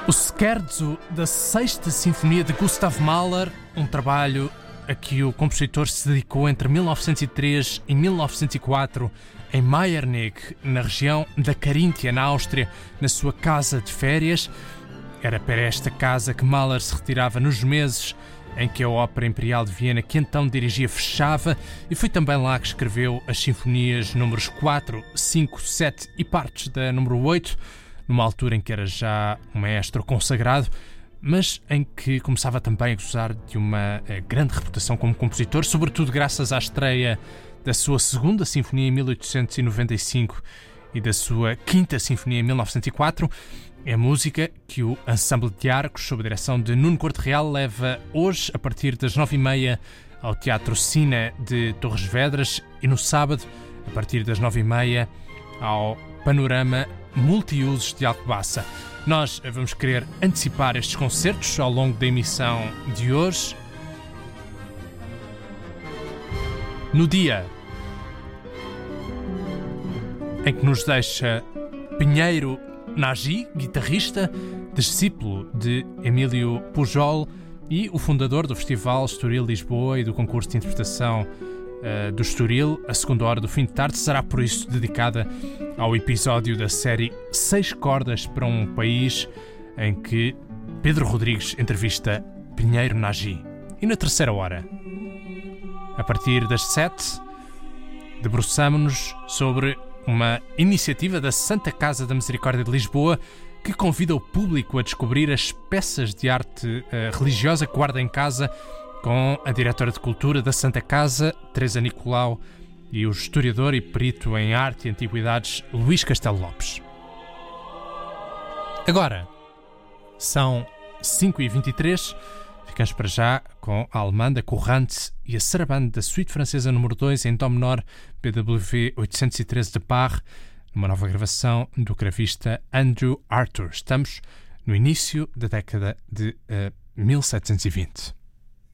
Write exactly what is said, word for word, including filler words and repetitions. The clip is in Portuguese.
O Scherzo da Sexta Sinfonia de Gustav Mahler, um trabalho a que o compositor se dedicou entre mil novecentos e três e mil novecentos e quatro em Meiernigg, na região da Caríntia, na Áustria, na sua casa de férias. Era para esta casa que Mahler se retirava nos meses em que a Ópera Imperial de Viena, que então dirigia, fechava, e foi também lá que escreveu as sinfonias números quatro, cinco, sete e partes da número oito, numa altura em que era já um maestro consagrado, mas em que começava também a gozar de uma grande reputação como compositor, sobretudo graças à estreia da sua segunda sinfonia em mil oitocentos e noventa e cinco e da sua quinta sinfonia em mil novecentos e quatro. É a música que o Ensemble de Arcos, sob a direção de Nuno Corte Real, leva hoje, a partir das nove e meia, ao Teatro Sina de Torres Vedras, e no sábado, a partir das nove e meia, ao Panorama Multiusos de Alcobaça. Nós vamos querer antecipar estes concertos ao longo da emissão de hoje. No dia em que nos deixa Pinheiro Nagy, guitarrista, discípulo de Emílio Pujol e o fundador do Festival Estoril Lisboa e do concurso de interpretação uh, do Estoril. A segunda hora do fim de tarde será, por isso, dedicada ao episódio da série Seis Cordas para um País, em que Pedro Rodrigues entrevista Pinheiro Nagy. E na terceira hora, a partir das sete, debruçamo-nos sobre uma iniciativa da Santa Casa da Misericórdia de Lisboa, que convida o público a descobrir as peças de arte uh, religiosa que guarda em casa, com a diretora de cultura da Santa Casa, Teresa Nicolau, e o historiador e perito em arte e antiguidades, Luís Castelo Lopes. Agora, são cinco e vinte e três, ficamos para já com a alemã da Courante e a sarabande da suíte francesa número dois em dó menor, B W oitocentos e treze de Bach, numa nova gravação do cravista Andrew Arthur. Estamos no início da década de uh, mil setecentos e vinte.